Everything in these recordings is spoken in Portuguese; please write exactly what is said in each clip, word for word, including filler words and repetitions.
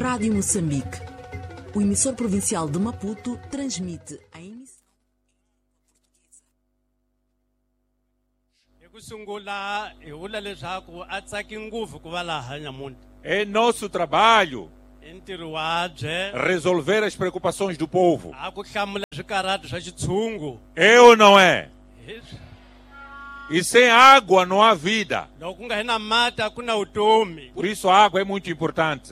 Rádio Moçambique. O emissor provincial de Maputo transmite a emissão. É nosso trabalho resolver as preocupações do povo. É ou não é? E sem água não há vida. Por isso a água é muito importante.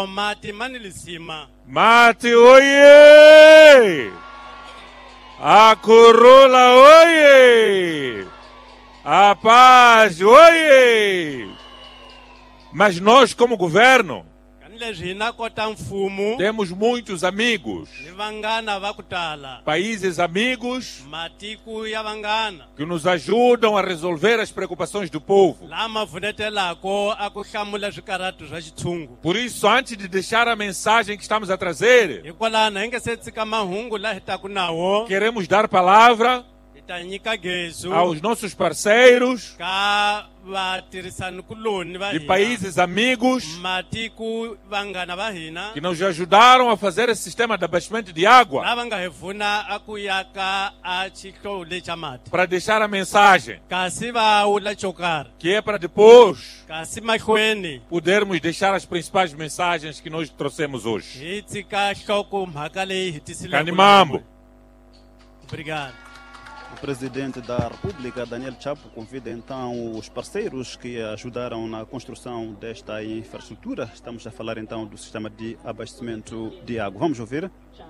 Mate, oiê! A corola, oiê! A paz, oiê! Mas nós, como governo, temos muitos amigos, países amigos que nos ajudam a resolver as preocupações do povo. Por isso, antes de deixar a mensagem que estamos a trazer, queremos dar palavra aos nossos parceiros de países amigos que nos ajudaram a fazer esse sistema de abastecimento de água, para deixar a mensagem que é para depois podermos deixar as principais mensagens que nós trouxemos hoje. Canimambo. Obrigado. O Presidente da República, Daniel Chapo, convida então os parceiros que ajudaram na construção desta infraestrutura. Estamos a falar então do sistema de abastecimento de água. Vamos ouvir?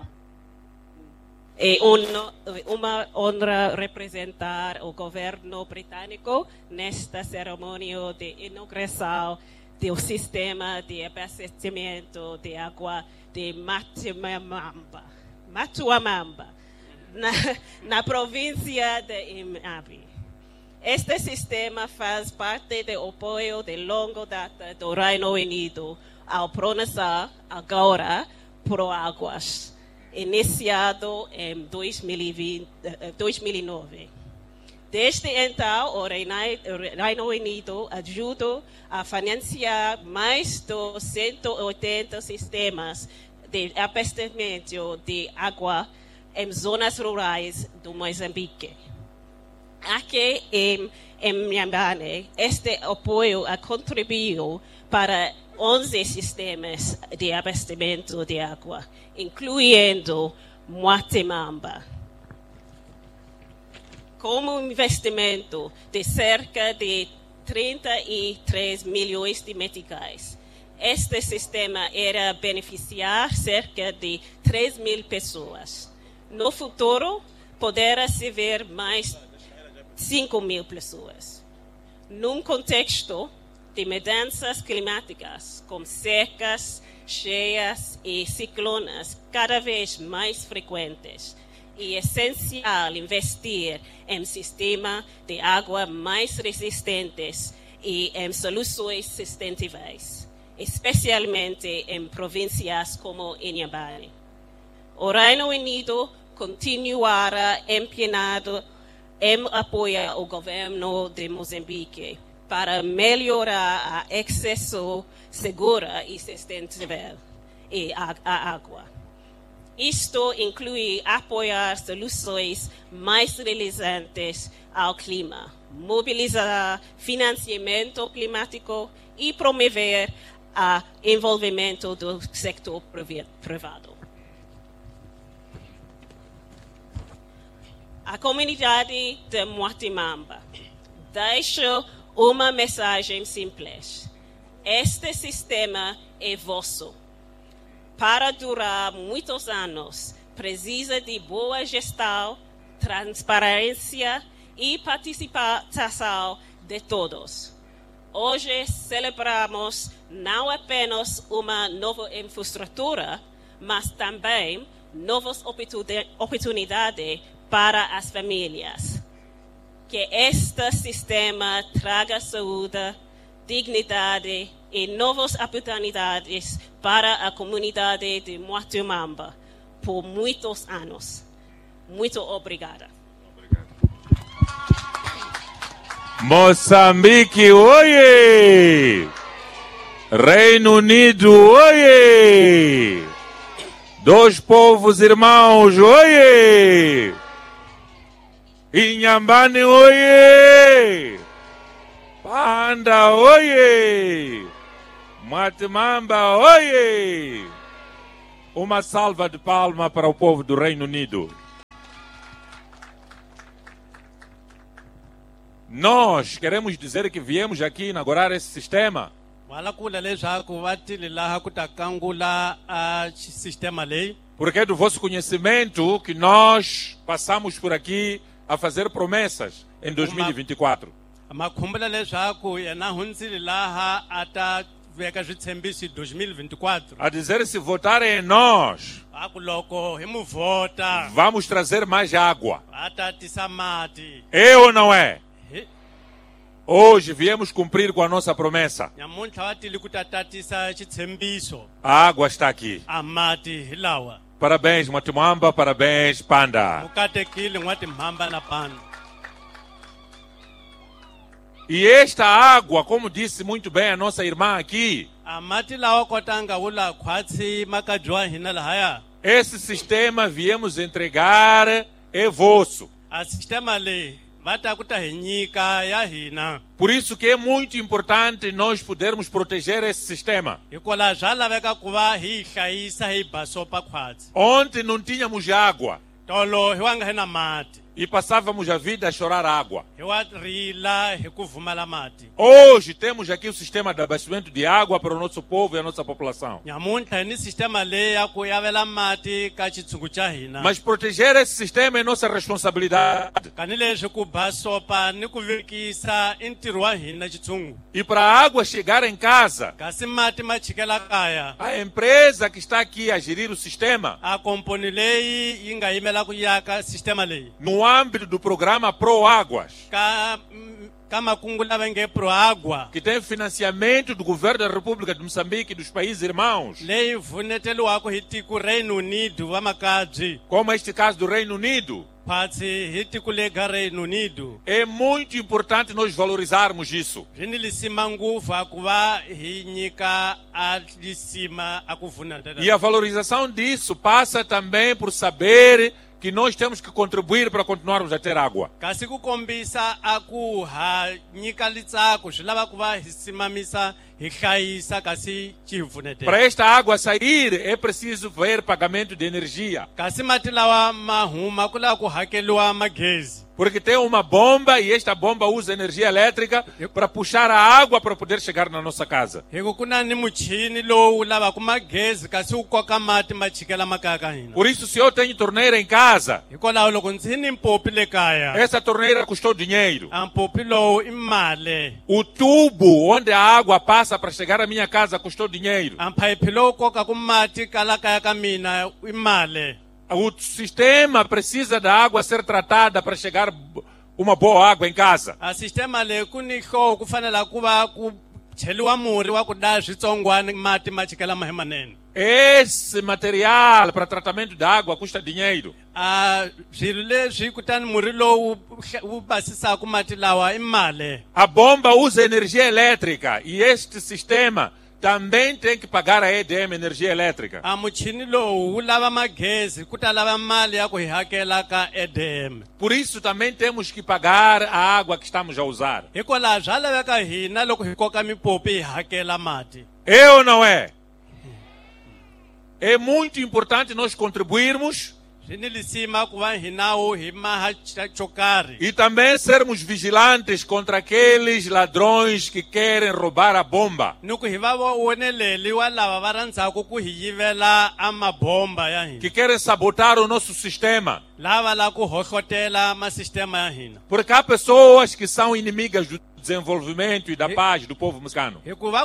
É uma honra representar o governo britânico nesta cerimônia de inauguração do sistema de abastecimento de água de Matuamamba. Matuamamba. Na, na província de Inhabi. Este sistema faz parte do apoio de longa data do Reino Unido ao Pronação agora Pro Águas, iniciado em dois mil e vinte, dois mil e nove. Desde então, o Reino Unido ajuda a financiar mais de cento e oitenta sistemas de abastecimento de água em zonas rurais do Moçambique. Aqui em, em Inhambane, este apoio contribuiu para onze sistemas de abastecimento de água, incluindo Matuamamba. Com um investimento de cerca de trinta e três milhões de meticais, este sistema irá beneficiar cerca de três mil pessoas. No futuro, poderá se ver mais cinco mil pessoas. Num contexto de mudanças climáticas, como secas, cheias e ciclones cada vez mais frequentes, é essencial investir em sistemas de água mais resistentes e em soluções sustentáveis, especialmente em províncias como Inhambane. O Reino Unido continuará empenhado em apoiar o governo de Moçambique para melhorar o acesso seguro e sustentável à água. Isto inclui apoiar soluções mais resilientes ao clima, mobilizar financiamento climático e promover o envolvimento do setor privado. A comunidade de Matuamamba deixa uma mensagem simples. Este sistema é vosso. Para durar muitos anos, precisa de boa gestão, transparência e participação de todos. Hoje celebramos não apenas uma nova infraestrutura, mas também novas oportunidades para as famílias. Que este sistema traga saúde, dignidade e novas oportunidades para a comunidade de Matuamamba por muitos anos. Muito obrigada. Moçambique, oiê! Reino Unido, oiê! Dois povos irmãos, oiê! Inhambane, oiê! Panda, oiê! Matimamba, oiê! Uma salva de palmas para o povo do Reino Unido. Nós queremos dizer que viemos aqui inaugurar esse sistema porque é do vosso conhecimento que nós passamos por aqui a fazer promessas em dois mil e vinte e quatro. A dizer, se votarem em nós, vamos trazer mais água. É ou não é? Hoje viemos cumprir com a nossa promessa. A água está aqui. Parabéns, Matimamba, parabéns, Panda. E esta água, como disse muito bem a nossa irmã aqui, esse sistema viemos entregar é vosso. Por isso que é muito importante nós podermos proteger esse sistema. Ontem não tínhamos água e passávamos a vida a chorar água. Hoje temos aqui o sistema de abastecimento de água para o nosso povo e a nossa população. Mas proteger esse sistema é nossa responsabilidade. E para a água chegar em casa, a empresa que está aqui a gerir o sistema, no âmbito do programa Pro Águas, que tem financiamento do governo da República de Moçambique e dos países irmãos, como este caso do Reino Unido, é muito importante nós valorizarmos isso. E a valorização disso passa também por saber que nós temos que contribuir para continuarmos a ter água. Para esta água sair, é preciso ver pagamento de energia. Porque tem uma bomba e esta bomba usa energia elétrica para puxar a água para poder chegar na nossa casa. Por isso, se eu tenho torneira em casa, essa torneira custou dinheiro. O tubo onde a água passa para chegar à minha casa custou dinheiro. O sistema precisa da água ser tratada para chegar uma boa água em casa. Esse material para tratamento da água custa dinheiro. A bomba usa energia elétrica e este sistema também tem que pagar a E D M, energia elétrica. Por isso também temos que pagar a água que estamos a usar. É ou não é? É muito importante nós contribuirmos e também sermos vigilantes contra aqueles ladrões que querem roubar a bomba, que querem sabotar o nosso sistema. Porque há pessoas que são inimigas do desenvolvimento e da paz do povo moçambicano.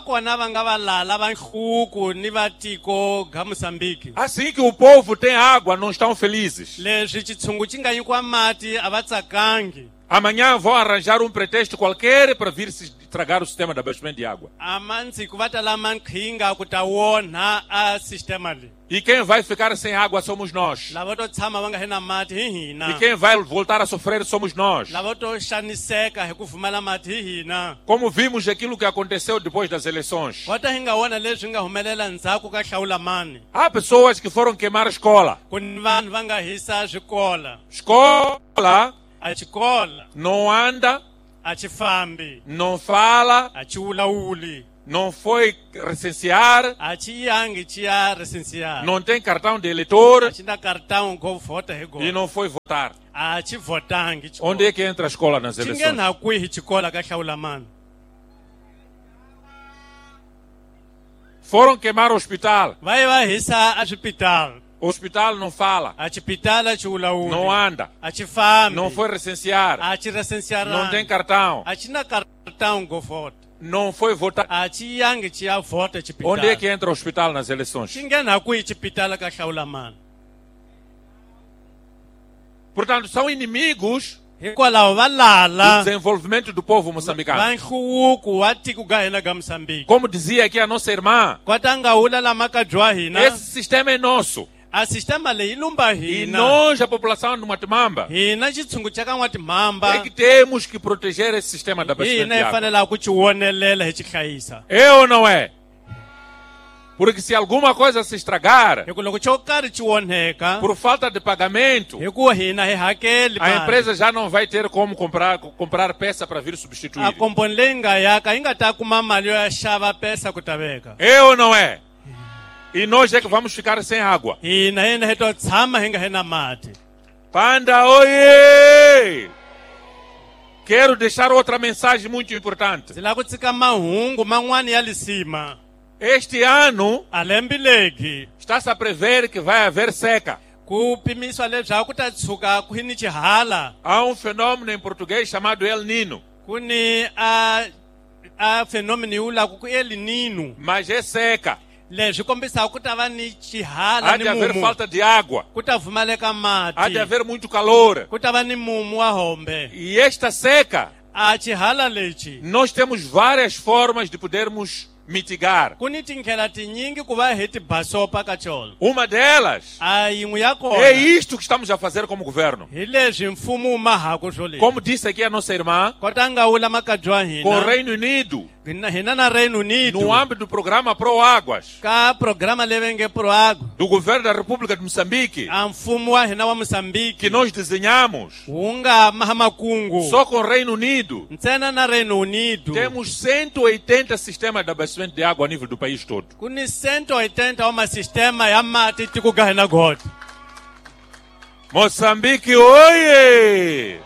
Assim que o povo tem água, não estão felizes. Amanhã vão arranjar um pretexto qualquer para vir se estragar o sistema de abastecimento de água. amanzi kuvatala manqhinga kutawona a sistema li. E quem vai ficar sem água somos nós. Lava to tshama va nga hina mati hi hina. E quem vai voltar a sofrer somos nós. Lava to xaniseka hi ku pfumala mati hi hina. Como vimos aquilo que aconteceu depois das eleições. Wata hi nga wona leswi nga humelela ndzhaku ka hlawula mani. Há pessoas que foram queimar a escola. Ku ni vanhu va nga hisa swikola. Escola A xikola não anda, a xi fambi não fala, a xi wulawuli não foi recensear, a xi yangi xi ya recensear não tem cartão de eleitor a xi na cartão go vota hi e gona não foi votar. a xi votangi xi Onde é que entra a escola nas xi eleições? nghena kwihi xikola ka hlawula mani. Foram queimar o hospital. Va yi va hisa a swipitala O hospital não fala, a xipitala xi wulawuli não anda, a xi fambi não foi recensear, a xi recensearangi não tem cartão, a xi na cartão go vota não foi votar. a xi yangi xi ya vota xipitala. Onde é que entra o hospital nas eleições? xi nghena kwihi xipitala ka hlawula mani. Portanto, são inimigos hikwalaho va do lala desenvolvimento do povo moçambicano. va nhluvuko wa tiko ka hina ka Moçambique. Como dizia aqui a nossa irmã, Kwata nga hula lama ka bya hina esse sistema é nosso. a sistema leyi lumba E hina nós, a população do Matumamba, hina xitshungu xa ka é n'watimhamba que temos que proteger esse sistema da abastecimento hina de hi água. fanelaka ku xi wonelela hi xi hlayisa. É ou não é? Porque se alguma coisa se estragar, Hi ku loko xo karhi xi onheka por falta de pagamento, hi ku hina hi hakeli a mali. empresa já não vai ter como comprar, comprar peça para vir substituir. a komponi leyi nga yaka yi nga ta kuma mali yo ya xava pesa ku ta veka. É ou não é? E nós é que vamos ficar sem água. hina hina hi to tshama hi nga hi na mati. Panda, oiê! Quero deixar outra mensagem muito importante. Ndzi lava ku tshika mahungu man'wani ya lisima. Este ano A lembi legi está-se a prever que vai haver seca. ku pimisiwa leswaku ku ta tshuka ku ni xihala. Há um fenômeno em português chamado El Nino, Ku ni a a fenomeno yi vulaku ku El Nino. mas é seca. Leswi kombisaka ku ta va ni xihala Há ni de haver mumu. falta de água. Ku ta pfumaleka Há de mati. haver muito calor. Ku ta va ni mumu wa hombe. E esta seca, A xihala lexi nós temos várias formas de podermos mitigar. ku ni tindlela tinyingi ku va hi ti basopa ka xona. Uma delas A yin'we ya é kona isto que estamos a fazer como governo. hi leswi mfumo wu mahaka swo leswi. Como disse aqui a nossa irmã, Kota nga wula makabya com o hina. Reino Unido, Hina hina na Reino Unido. no âmbito do programa Pro Águas, Ka programa leyi va nge Proago. do governo da República de Moçambique, A mfumo wa hina wa Moçambique que nós desenhamos, wu nga maha makungu só com o Reino Unido, ntsena na Reino Unido temos cento e oitenta sistemas de abastecimento de água a nível do país todo. ku ni cento oitenta wa masistema ya mati tiko ka hina gota. Moçambique, oiê!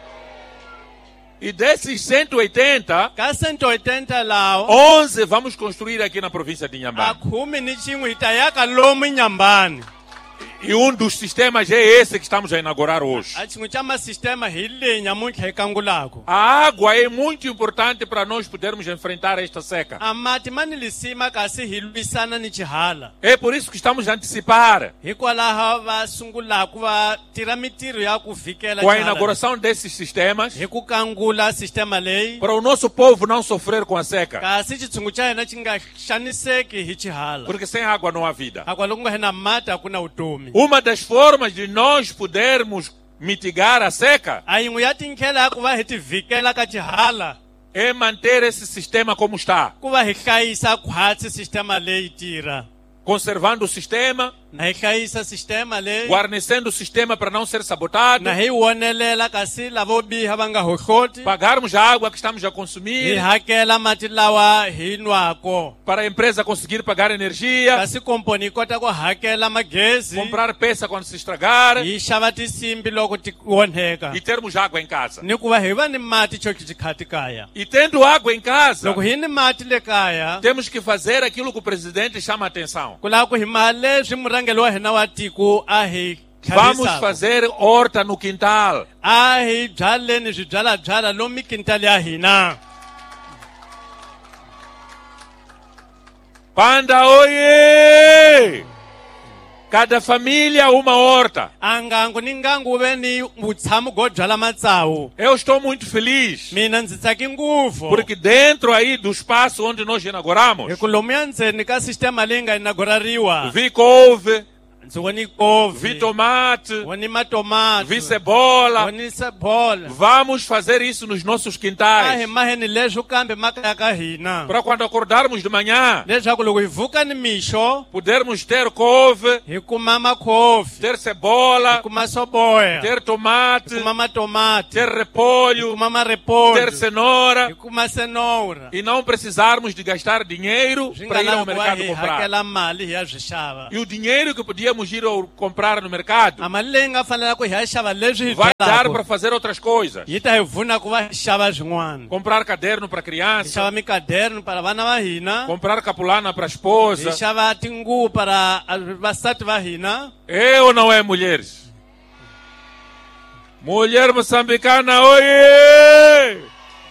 E desses cento e oitenta, Ka cento oitenta lawa onze vamos construir aqui na província de a Inhambane. khume ni xin'we hi ta yaka lomu Nyambani. E um dos sistemas é esse que estamos a inaugurar hoje. A xin'we xa masistema hi leyi nyamuntlha hi kangulaka. A água é muito importante para nós podermos enfrentar esta seca. A mati ma ni lisima kasi hi lwisana ni xihala. É por isso que estamos a antecipar Hikwalaho va sungulaka va tirha mitirho ya ku vhikela com a xihala inauguração desses sistemas hi ku kangula sistema leyi. para o nosso povo não sofrer com a seca. Kasi xitshungu xa hina xi nga xaniseki hi xihala. Porque sem água não há vida. Hakwa loko ku nga hina mati a ku na vutomi. Uma das formas de nós podermos mitigar a seca A yin'we ya tindlela ya ku va hi ti vhikela ka xihala é manter esse sistema como está, ku va hi hlayisa khwatsi sistema leyi tirha. conservando o sistema, Na hi hlayisa sistema leyi. guarnecendo o sistema para não ser sabotado, Na hi wonelela kasi lavo biha va nga hohloti. pagarmos a água que estamos a Hi consumir, hakela mati lawa hi nwako. para a empresa conseguir pagar energia, Kasi komponi yi kota ku hakela magezi. comprar peça quando se estragar Hi xava tisimbi loko ti onheka. e termos água em casa. Ni ku va hi va ni mati xo xi khati kaya. E tendo água em casa, Loko hi ni mati le kaya. temos que fazer aquilo que o presidente chama a atenção. Ku lava ku hi maha leswi murhangeri wa hina wa tiko a hi Vamos tlherisaka. fazer horta no quintal. A hi byaleni swibyalabyala lomu mikintali ya hina. Panda, oiê! Cada família uma horta. Angangu ningangu veni mutsamu godzala matsawu. Eu estou muito feliz. Mina ndzi tsake ngopfu. Porque dentro aí do espaço onde nós inauguramos, Hi ku lomuya ndzeni ka sistema leyi nga inaugurariwa. vi couve, Ndzi voni couve. vi tomate, Voni matomati. vi cebola. Voni cebola. Vamos fazer isso nos nossos A hi quintais. maheni leswo kambe makaya ka hina. Para quando acordarmos de manhã, Leswaku loko hi vuka nimixo, podermos ter couve, hi kuma makhofi, ter cebola, hi kuma soboya, ter hi tomate, kuma matomati, ter hi repolho, kuma marepolho, ter cenoura. hi kuma cenoura. E não precisarmos de gastar dinheiro Swi para ir nga ao lavi ku va mercado hi comprar. hakela mali hi ya swi xava. E o dinheiro que podíamos ir ao comprar no mercado A mali leyi nga fanela ku hi ya xava leswi hi vai dar para byalaka, fazer outras coisas. yi ta hi pfuna ku va hi xava swin'wana. Comprar caderno para Hi criança, xava mikaderno para vana va hina, comprar capulana para a hi esposa. xava tinguvu para ah, vasati va hina. É ou não é, mulheres? Mulher moçambicana, oiê!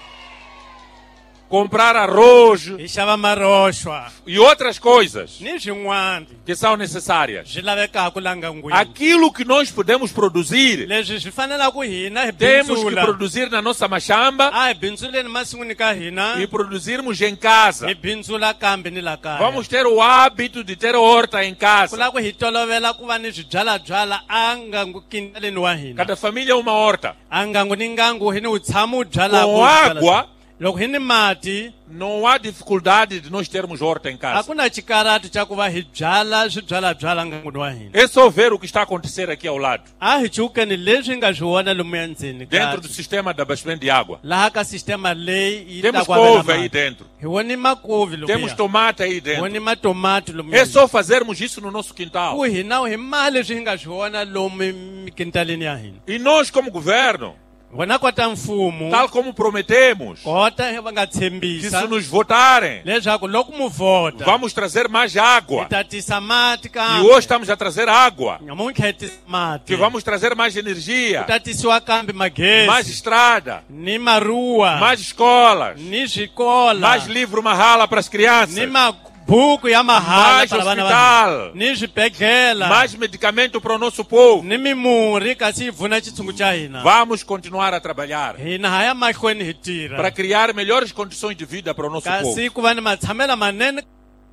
Comprar arroz Hi xava maroxwa e outras coisas ni swin'wana que são necessárias. swi lavekaka la ngangwini. Aquilo que nós podemos produzir, Leswi swi fanelaka hina hi temos que bindzula. produzir na nossa machamba A hi bindzuleni masin'wini ka hina, e produzirmos em casa. hi bindzula kambe ni la kaya. Vamos ter o hábito de ter horta em Ku casa. lava ku hi tolovela ku va ni swibyalabyala a ngangu quintaleni wa hina. Cada família uma horta. A ngangu ni ngangu hi ni wu tshama wu byalaka Com wu byala- água, loko hi ni mati, não há dificuldade de nós termos horta em a casa. ku na chikarati xa ku va hi byala swibyalabyala nganguni wa hina. É só ver o que está a acontecer aqui ao lado, A hi chukeni leswi hi nga swi vona lomuya ndzeni dentro ka do sistema de abastecimento de água. laha ka sistema leyi yi Temos taku avela couve aí mati. dentro, Hi voni makovi temos lomuya, tomate aí hi dentro. voni matomati É lomuya. só fazermos isso no nosso quintal. Ku hina hi mali leswi hi nga swi vona lomu mikintaleni ya hina. E nós, como governo, Vona kota mfumo tal como prometemos, kota va nga que se tshembisa nos votarem, leswaku loko mu vota vamos trazer mais água. hi ta tisa mati E kambe. hoje estamos a trazer água. Namuntlha hi tisa mati. Que vamos trazer mais Ku energia, ta tisiwa kambe mais magezi estrada, ni maruwa mais escolas, ni swikola mais livro mahala para as crianças, ni mabuku ya mahala mais para vana va hospital, ni swibedhlela mais medicamento para o nosso povo. ni mimurhi kasi hi pfuna xitshungu xa hina. Vamos continuar a trabalhar Hina ha ya mahlweni hi tirha para criar melhores condições de vida para o nosso povo. kasi ku va ni matshamelo manene.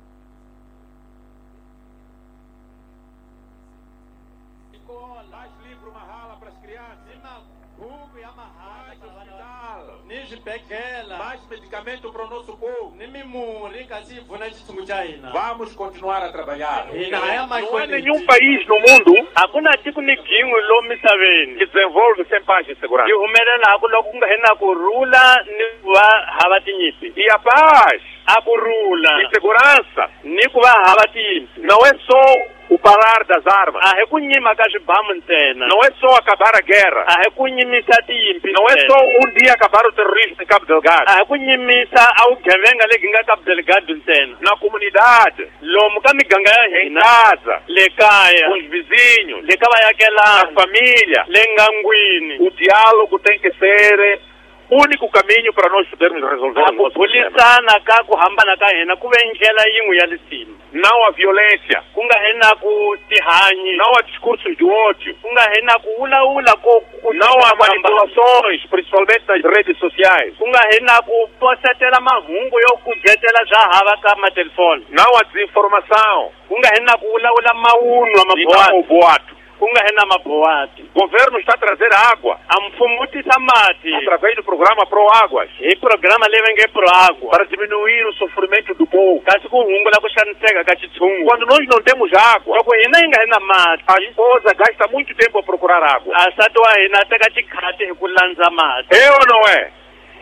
Mais livro mahala para as crianças, Ni mabuku ya mahala para vana va- hospital, ni swibedhlela mais medicamento para o nosso povo. ni mimurhi kasi hi pfuna xitshungu xa hina. Vamos continuar a trabalhar. Hina ha ya Não há mahlweni hi nenhum tirha. país no mundo Hakuna tiko ni gin'we lomu misaveni que desenvolve sem paz e segurança. yi humelelaku loko ku nga ri na kurhula ni ku va hava tinyimpi. E a paz A kurhula e segurança ni ku va hava tinyimpi não é só o parar das armas, a hi ku nyima ka swibamu ntsena, não é só acabar a guerra, a hi ku nyimisa tiyimpi não é ntsena, só um dia acabar o terrorismo em Cabo Delgado. a hi ku nyimisa a vugevenga lebyi nga ka Delgado ntsena. Na comunidade, Lomu ka miganga ya em hina casa, le kaya com os vizinhos, le ka na vayakelana família, le ngangwini o diálogo tem que ser o único caminho para nós podermos resolver a os ku nossos problemas. burisana ka ku hambana ka hina ku ve ndlela yin'we ya lisima, Não a violência, ku nga ri na ku tihanyi, não há discursos de ódio, ku nga ri na ku vulavula ko ku não há manipulações, principalmente nas redes sociais, ku nga ri na ku posetela mahungu yo kujetela bya hava ka matelefoni, não há desinformação ku nga ri na ku vulavula mawunwa e não mabohati, o boato. ku nga ri na mabohati. O governo está a trazer água A mfumo wu tisa mati através do programa Pro Águas hi programa leyi va nge Pro Agua para diminuir o sofrimento do povo. kasi ku hungula ku xaniseka ka xitshungu. Quando nós não temos água, Loko hina yi nga ri na mati, a esposa gasta muito tempo a procurar água. asati wa hina teka xikhati hi ku landza mati. É ou não é?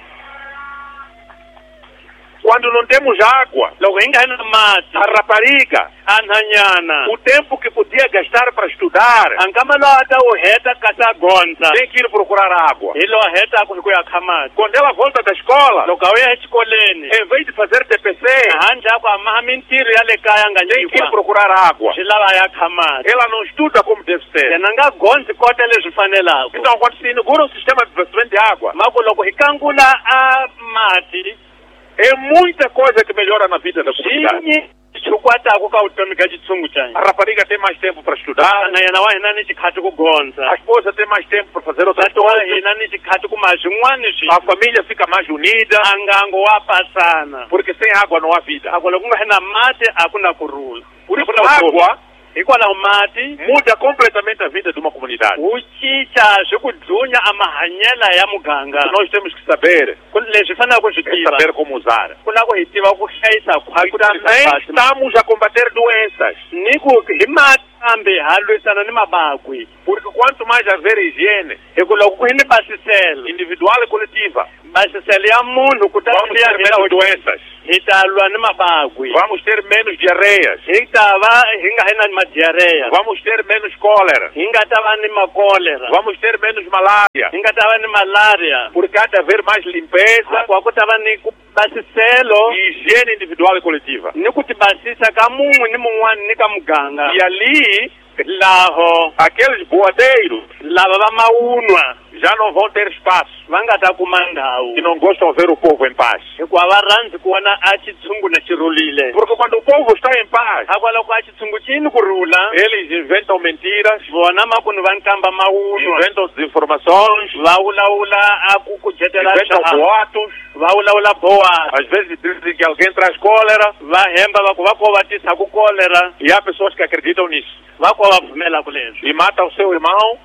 Quando não temos água, Loko hi nga ri na mati, a rapariga, a nhanyana o tempo que podia gastar para estudar, a nkama lowu a ta wu heta kasi a gondza tem que ir procurar água. hi lowu a hetaka hi ku ya kha mati. Quando ela volta da escola, Loko a wu ya exikoleni em vez de fazer T P C, handle a ku hamaha mintirho ya le kaya nga tem que ir nyikiwa procurar água. swi lava a ya kha mati. Ela não estuda como deve ser. Yena nga gondzi kota leswi fanelaka. Então, quando se inaugura o sistema de abastecimento de água, Maku loko hi kangula a mati é muita coisa que melhora na vida da comunidade. swi A rapariga tem mais tempo para estudar. A esposa tem mais tempo para fazer outras coisas. A família fica mais unida. Porque sem água não há vida. Por isso a água muda completamente a vida de uma comunidade. Nós temos que saber, saber como usar. Também estamos a combater doenças. Porque quanto mais haver higiene individual e coletiva, vamos ter menos doenças. Vamos ter menos diarreias. Vamos ter menos cólera. Vamos ter menos malária. Por cada haver mais limpeza e higiene individual e coletiva. E ali, aqueles boadeiros já não vão ter espaço, que não gostam de ver o povo em paz. Porque quando o povo está em paz, eles inventam mentiras, inventam desinformações, inventam boatos, às vezes dizem que alguém traz cólera, e há pessoas que acreditam nisso e matam o seu irmão.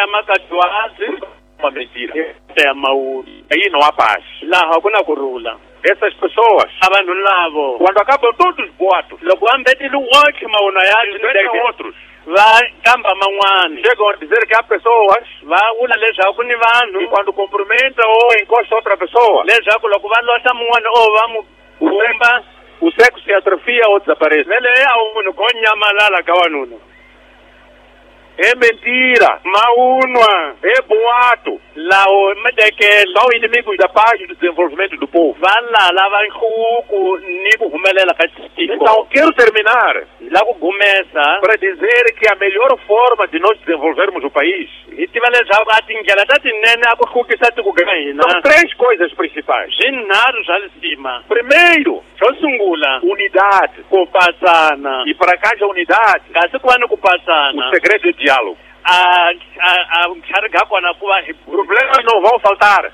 Uma mentira. Aí não há paz. Essas pessoas, quando acabam todos os boatos, inventam outros. Chegam a dizer que há pessoas e quando cumprimentam ou encostam outra pessoa, o sexo se atrofia ou desaparece. É mentira, é boato. São inimigos da paz e do desenvolvimento do povo. Então, quero terminar para dizer que a melhor forma de nós desenvolvermos o país são três coisas principais. Primeiro, unidade. E para que haja unidade, o segredo é diálogo. Problemas não vão faltar.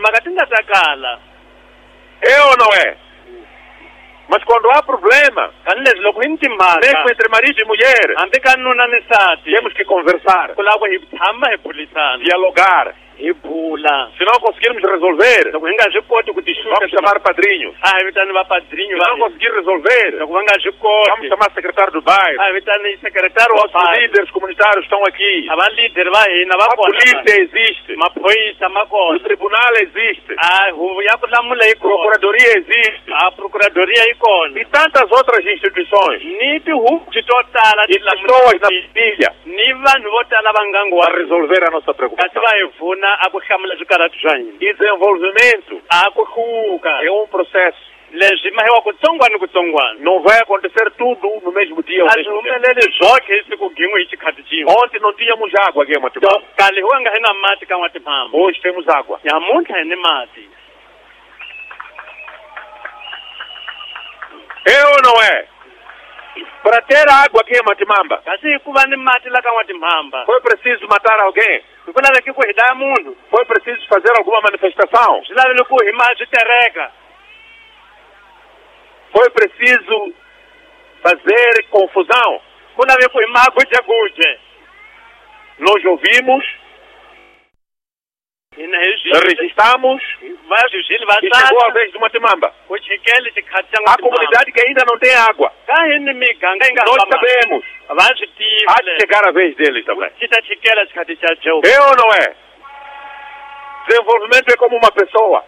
É ou não é? Mas quando há problema, mesmo entre marido e mulher, temos que conversar, dialogar. Se não conseguirmos resolver, vamos chamar padrinhos. Se não conseguir resolver, vamos chamar secretário do bairro. Os líderes comunitários estão aqui. A polícia existe. O tribunal existe. A procuradoria existe. E tantas outras instituições. E pessoas na família para resolver a nossa preocupação. E desenvolvimento é um processo. Não vai acontecer tudo no mesmo dia. Ontem não tínhamos água aqui em Matimamba. Hoje temos água. É ou não é? Para ter água aqui em Matimamba, foi preciso matar alguém. Foi preciso fazer alguma manifestação. Foi preciso fazer confusão. Nós ouvimos, resistamos e chegou a vez de Matimamba. A comunidade que ainda não tem água, nós sabemos, há de chegar a vez deles também. É ou não é? Desenvolvimento é como uma pessoa.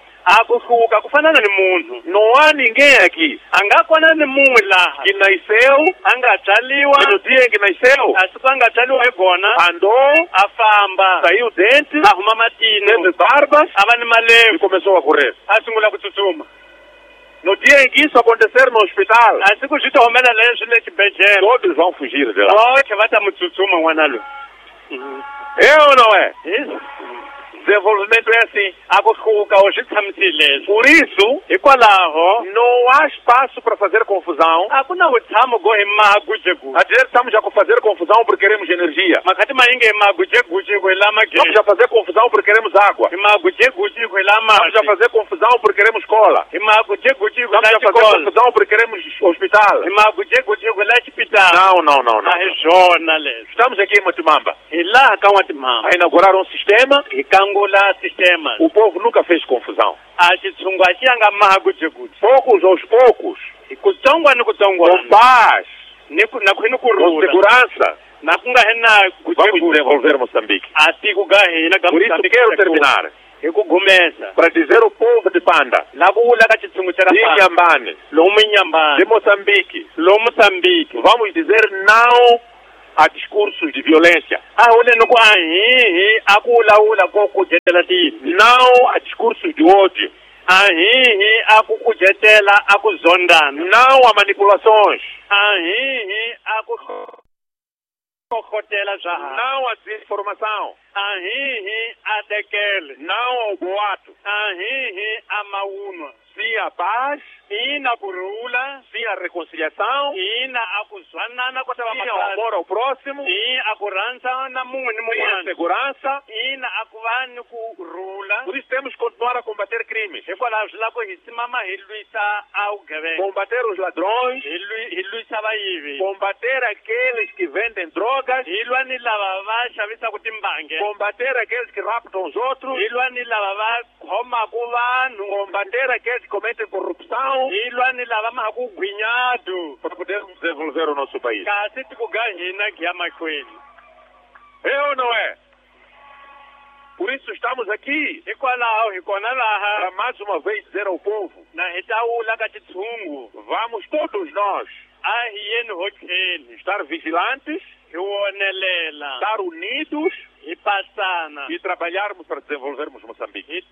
Não há ninguém aqui que nasceu e no dia em que nasceu andou, saiu dente, teve barbas e começou a correr. No dia em que isso acontecer no hospital, todos vão fugir de lá. É ou não é? desenvolvimento é assim. Por isso, não há espaço para fazer confusão. A dizer estamos a fazer confusão porque queremos energia. Estamos a fazer confusão porque queremos água. Estamos a fazer confusão porque queremos escola. Estamos a fazer confusão porque queremos hospital. Não, não, não, não. Estamos aqui em Matimamba a inaugurar um sistema. O povo nunca fez confusão. Poucos aos poucos, com paz, com segurança, vamos desenvolver Moçambique. Por isso quero terminar para dizer ao povo de Panda, de Inhambane, de Moçambique, vamos dizer não a discursos de violência. Não a discursos de ódio. Não a manipulações. Não a desinformação. Não ao boato. Sim a paz. Sim a reconciliação. Sim ao amor ao próximo. Sim a segurança. Por isso temos que continuar a combater crimes. Combater os ladrões. Combater aqueles que vendem drogas. Combater aqueles que raptam os outros. Combater aqueles que cometem corrupção. Para podermos desenvolver o nosso país. É ou não é? Por isso estamos aqui para mais uma vez dizer ao povo, vamos todos nós estar vigilantes, estar unidos e trabalharmos para desenvolvermos Moçambique.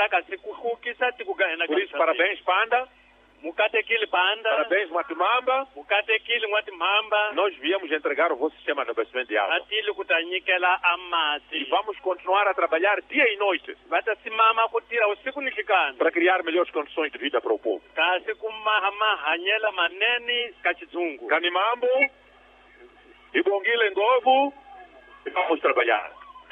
Por isso, parabéns, Panda. Parabéns, Matimamba. Nós viemos entregar o vosso sistema de abastecimento de água. E vamos continuar a trabalhar dia e noite para criar melhores condições de vida para o povo. Canimambo, Ibongile Ngobo, e vamos trabalhar.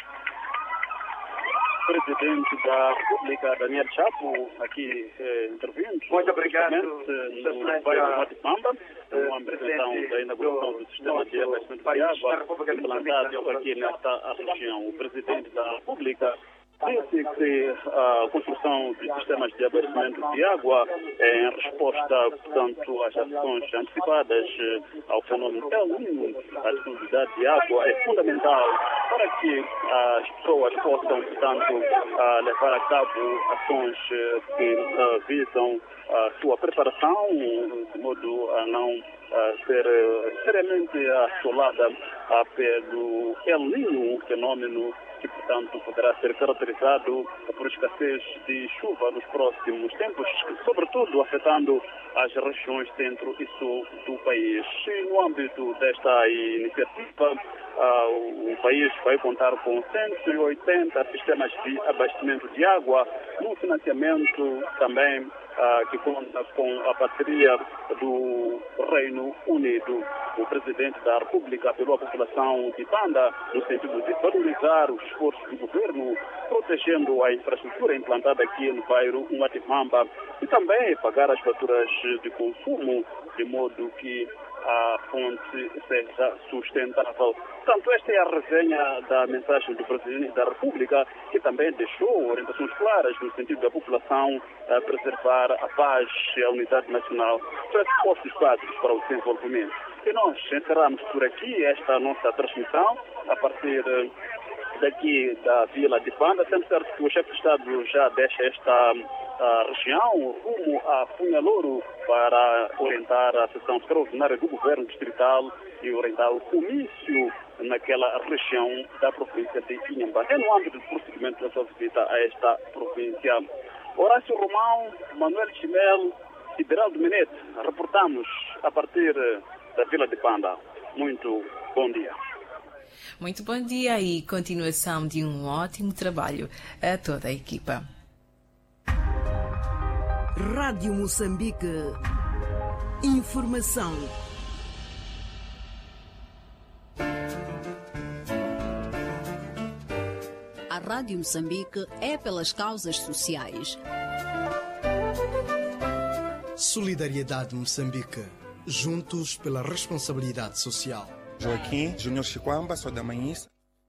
Presidente da República, Daniel Chapo, aqui eh, intervindo. Muito obrigado. No bairro de Matimamba, uma apresentação da inauguração do sistema de abastecimento de água implantado aqui nesta região. O Presidente da República disse que a construção de sistemas de abastecimento de água é em resposta, portanto, às ações antecipadas ao fenômeno El Niño. A disponibilidade de água é fundamental para que as pessoas possam, portanto, levar a cabo ações que visam a sua preparação, de modo a não ser seriamente assolada pelo El Niño, um fenômeno que, portanto, poderá ser caracterizado por escassez de chuva nos próximos tempos, sobretudo afetando as regiões centro e sul do país. E no âmbito desta iniciativa, uh, o país vai contar com cento e oitenta sistemas de abastecimento de água, no financiamento também Uh, que conta com a parceria do Reino Unido. O Presidente da República apelou à população de Panda no sentido de valorizar os esforços do governo, protegendo a infraestrutura implantada aqui no bairro Matimamba e também pagar as faturas de consumo, de modo que a fonte seja sustentável. Portanto, esta é a resenha da mensagem do Presidente da República, que também deixou orientações claras no sentido da população a preservar a paz e a unidade nacional, pressupostos básicos para o desenvolvimento. E nós encerramos por aqui esta nossa transmissão a partir daqui da Vila de Panda, sendo certo que o chefe de Estado já deixa esta a região rumo a Punhalouro para orientar a sessão extraordinária do governo distrital e orientar o comício naquela região da província de Inhambane. É no âmbito do procedimento da sua visita a esta província. Horácio Romão, Manuel Chimel e Beraldo Menete, reportamos a partir da Vila de Panda. Muito bom dia. Muito bom dia e continuação de um ótimo trabalho a toda a equipa. Rádio Moçambique. Informação. A Rádio Moçambique é pelas causas sociais. Solidariedade Moçambique. Juntos pela responsabilidade social. Joaquim Júnior Chiquamba, sou da Manhissa.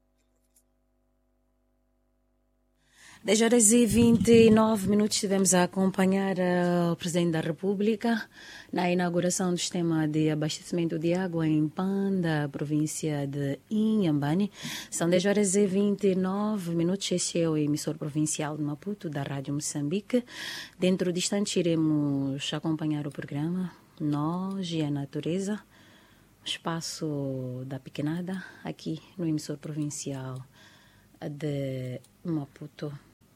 dez horas e vinte e nove minutos estivemos a acompanhar uh, o Presidente da República na inauguração do sistema de abastecimento de água em Panda, província de Inhambane. São dez horas e vinte e nove minutos. Este é o emissor provincial de Maputo, da Rádio Moçambique. Dentro de instantes iremos acompanhar o programa Nós e a Natureza, o espaço da pequenada, aqui no emissor provincial de Maputo.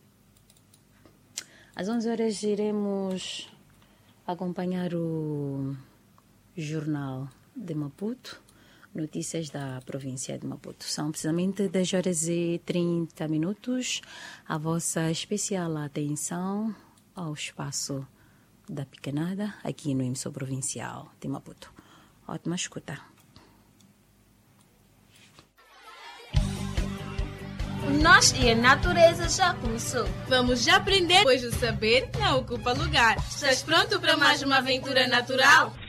Às onze horas iremos acompanhar o Jornal de Maputo, notícias da província de Maputo. São precisamente dez horas e trinta minutos. A vossa especial atenção ao espaço da pequenada, aqui no emissor provincial de Maputo. Ótima escuta. Nós e a natureza já começou. Vamos já aprender, pois o saber não ocupa lugar. Estás pronto para mais uma aventura natural?